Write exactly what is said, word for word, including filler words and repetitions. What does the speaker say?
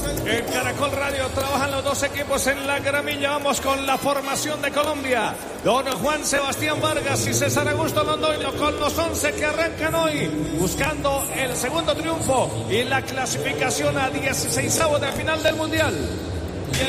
En Caracol Radio trabajan los dos equipos en la gramilla. Vamos con la formación de Colombia. Don Juan Sebastián Vargas y César Augusto Londoño con los once que arrancan hoy, buscando el segundo triunfo y la clasificación a dieciseisavos de final del Mundial.